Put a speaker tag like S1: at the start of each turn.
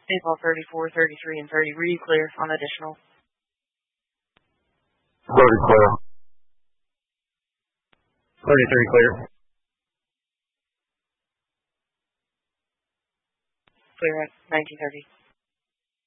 S1: Baseball 34, 33, and 30. Were you clear on additional?
S2: 30 clear.
S3: 33 clear.
S1: Clear at 1930.